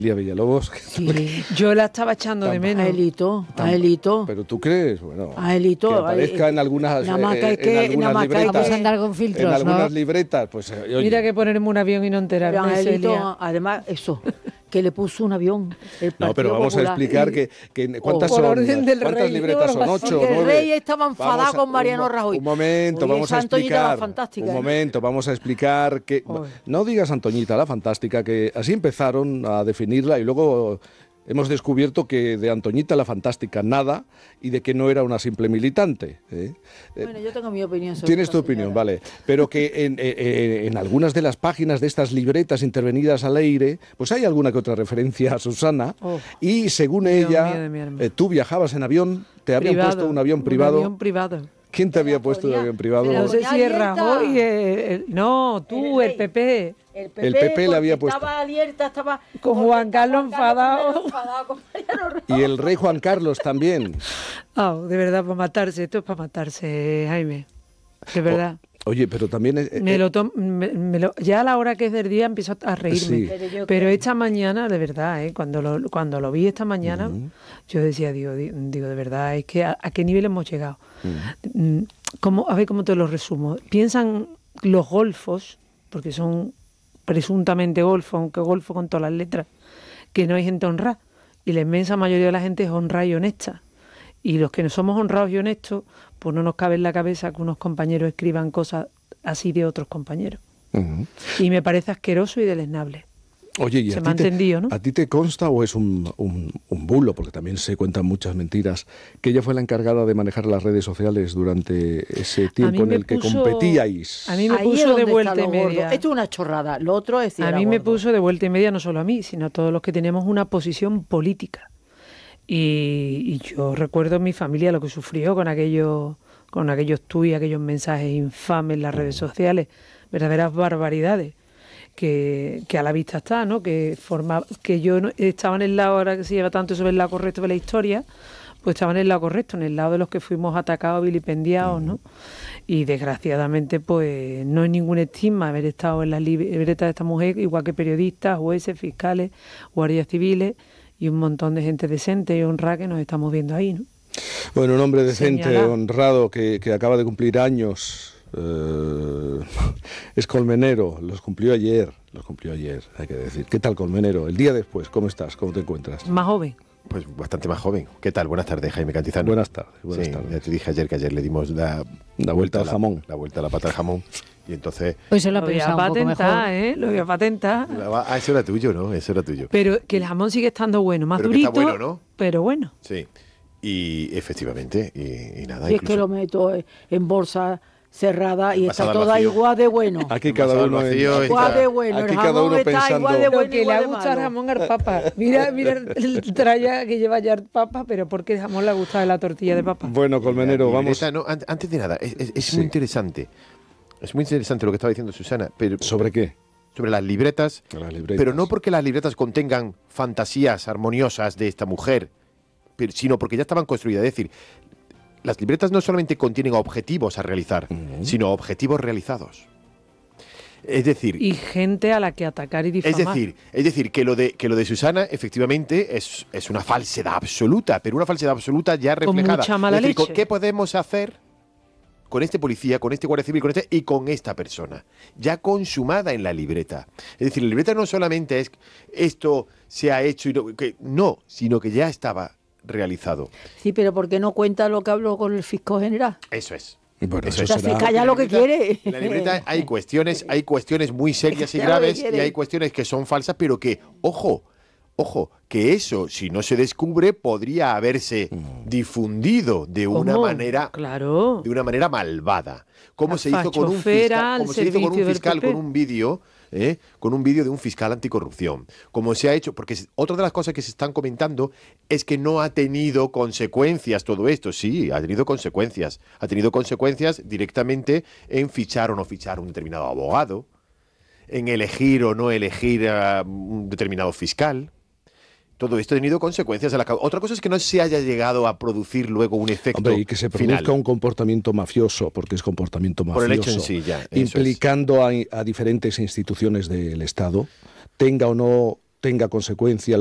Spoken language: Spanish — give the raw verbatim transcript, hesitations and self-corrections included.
Villalobos. Sí. Yo la estaba echando de menos. A Elito, a Elito. Pero tú crees, bueno, a Elito, que aparezca en algunas, nada más que, eh, que, en algunas libretas, vamos a andar con filtros, en algunas ¿no? libretas, pues eh, oye. Mira que ponerme un avión y no enterarme. a Elito, además, eso, que le puso un avión. El no, pero vamos Popular. a explicar que, que cuántas Oh, son, orden del cuántas rey, libretas son, no, ocho, porque nueve. el rey estaba enfadado Vamos a- con Mariano un, Rajoy. Un momento, Oye, vamos a esa Antoñita la explicar. fantástica, Un ¿eh? momento, vamos a explicar que Oy. no digas Antoñita la fantástica, que así empezaron a definirla y luego hemos descubierto que de Antoñita la fantástica nada y de que no era una simple militante. ¿eh? Bueno, yo tengo mi opinión sobre Tienes esta tu opinión, señora. vale. Pero que en, en, en algunas de las páginas de estas libretas intervenidas al aire, pues hay alguna que otra referencia a Susana. Oh. Y según Dios ella, mío de mi alma. eh, tú viajabas en avión, te habían Privado, puesto un avión privado. Un avión privado. ¿Quién te había puesto un ponía- avión privado? se la No sé ponía si es abierta. Rajoy, eh, el- no, tú, El el rey. P P. El P P, El P P le porque había puesto. Estaba abierta, estaba. Con porque Juan estaba Carlos enfadado. enfadado con Mariano Rajoy. Y el rey Juan Carlos también. Ah, de verdad, para matarse. Esto es para matarse, Jaime. De verdad. Oye, pero también... eh, Me eh, lo tom- me- me lo- ya a la hora que es del día empiezo a reírme. Sí. Pero yo Pero creo- esta mañana, de verdad, ¿eh? cuando, lo, cuando lo vi esta mañana, yo decía, digo, di- digo, de verdad, es que a, a qué nivel hemos llegado. Mm, ¿cómo- a ver cómo te lo resumo. Piensan los golfos, porque son presuntamente golfos, aunque golfo con todas las letras, que no hay gente honrada. Y la inmensa mayoría de la gente es honrada y honesta. Y los que no somos honrados y honestos, pues no nos cabe en la cabeza que unos compañeros escriban cosas así de otros compañeros. ujú. Y me parece asqueroso y deleznable. Oye, ¿y Se a me ha ti te- entendido, ¿no? ¿A ti te consta o es un, un, un bulo, porque también se cuentan muchas mentiras, que ella fue la encargada de manejar las redes sociales durante ese tiempo en me el que puso- competíais? A mí me Ahí es puso de donde vuelta está y lo gordo. media. Esto es una chorrada. Lo otro es decir, A era mí me gordo. puso de vuelta y media, no solo a mí, sino a todos los que tenemos una posición política. Y, y yo recuerdo mi familia lo que sufrió con aquellos con aquellos tuits, aquellos mensajes infames en las redes sociales, verdaderas barbaridades. Que, que a la vista está, ¿no? Que forma, que yo no, estaba en el lado, ahora que se lleva tanto sobre el lado correcto de la historia, pues estaba en el lado correcto, en el lado de los que fuimos atacados, vilipendiados, ¿no? Y desgraciadamente, pues no hay ningún estigma haber estado en las libretas de esta mujer, igual que periodistas, jueces, fiscales, guardias civiles y un montón de gente decente y honrada que nos estamos viendo ahí, ¿no? Bueno, un hombre decente, Señalado. honrado, que, que acaba de cumplir años, eh, es colmenero, los cumplió ayer, los cumplió ayer, hay que decir. ¿Qué tal, colmenero? El día después, ¿cómo estás? ¿Cómo te encuentras? Más joven. Pues bastante más joven. ¿Qué tal? Buenas tardes, Jaime Cantizano. Buenas tardes, buenas Sí, tardes. ya te dije ayer que ayer le dimos la, La vuelta al a la- jamón. La vuelta a la pata al jamón. Y entonces... Pues se lo Lo ha voy a pensado un poco mejor. patentar, ¿eh? Lo voy a patentar. la- ah, eso era tuyo, ¿no? Eso era tuyo. Pero que el jamón sigue estando bueno, más Pero que durito, está bueno, ¿no? pero bueno. Sí. Y efectivamente, y, y nada, Y es que incluso- lo meto en bolsa cerrada y está Envasado al toda vacío. igual de bueno. Aquí cada Envasado al uno, en- vacío aquí y Igual está- de bueno. aquí El cada jamón uno está igual pensando- de Lo bueno, que le igual ha de gustado el malo. jamón al papa. Mira, mira el tralla que lleva ya el papa, pero porque el jamón le ha gustado la tortilla de papa. Bueno, colmenero, La vamos... libreta, no, an- antes de nada, es, es- es Sí. muy interesante. Es muy interesante lo que estaba diciendo Susana, pero ¿Sobre qué? sobre las libretas, Las libretas. pero no porque las libretas contengan fantasías armoniosas de esta mujer, pero- sino porque ya estaban construidas. Es decir, las libretas no solamente contienen objetivos a realizar, Ujú. sino objetivos realizados. Es decir, Y gente a la que atacar y difamar. es decir, es decir, que lo de que lo de Susana efectivamente es, es una falsedad absoluta, pero una falsedad absoluta ya Con reflejada. mucha mala Es decir, leche. ¿qué podemos hacer con este policía, con este guardia civil, con este y con esta persona? Ya consumada en la libreta. Es decir, la libreta no solamente es esto se ha hecho y no, que, no, sino que ya estaba realizado. Sí, pero ¿por qué no cuenta lo que habló con el fisco general? Eso es. Bueno, Eso eso O sea, será... se calla lo que quiere. En la libreta hay cuestiones, hay cuestiones muy serias y Ya lo que graves y quiere. hay cuestiones que son falsas, pero que, ojo, ojo, que eso, si no se descubre, podría haberse difundido de una ¿Cómo? manera, Claro. de una manera malvada. Como La se hizo con un fachofera fiscal, al como se hizo con servicio un del fiscal P P. con un vídeo, ¿eh? con un vídeo de un fiscal anticorrupción. Como se ha hecho, porque es- otra de las cosas que se están comentando es que no ha tenido consecuencias todo esto. Sí, ha tenido consecuencias. Ha tenido consecuencias directamente en fichar o no fichar un determinado abogado, en elegir o no elegir a un determinado fiscal. Todo esto ha tenido consecuencias a la causa. Otra cosa es que no se haya llegado a producir luego un efecto Hombre, y que se produzca final. un comportamiento mafioso, porque es comportamiento mafioso. Por el hecho en sí, ya, eso es. Implicando a, a diferentes instituciones del Estado, tenga o no tenga consecuencias